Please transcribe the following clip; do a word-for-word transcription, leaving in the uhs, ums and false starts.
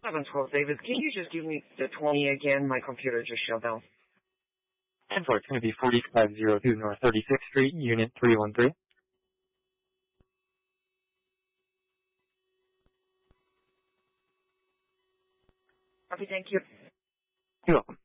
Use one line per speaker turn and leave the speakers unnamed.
seven twelve, David. Can you just give me the twenty again? My computer just shut down.
And for it's going to be forty-five oh two North thirty-sixth Street, Unit three one three.
Okay, thank you.
You're welcome.